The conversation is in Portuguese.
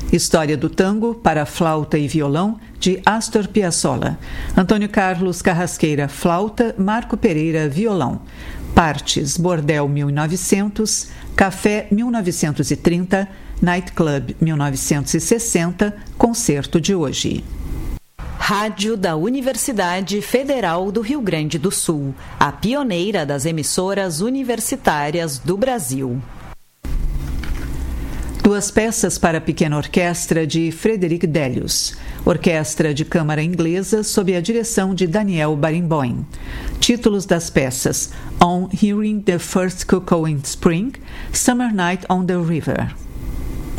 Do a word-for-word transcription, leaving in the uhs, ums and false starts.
História do Tango para Flauta e Violão, de Astor Piazzolla. Antônio Carlos Carrasqueira, flauta, Marco Pereira, violão. Partes: Bordel mil e novecentos, Café mil novecentos e trinta, Nightclub mil novecentos e sessenta, Concerto de hoje. Rádio da Universidade Federal do Rio Grande do Sul, a pioneira das emissoras universitárias do Brasil. Duas peças para pequena orquestra de Frederic Delius, orquestra de câmara inglesa sob a direção de Daniel Barenboim. Títulos das peças: On Hearing the First Cuckoo in Spring, Summer Night on the River.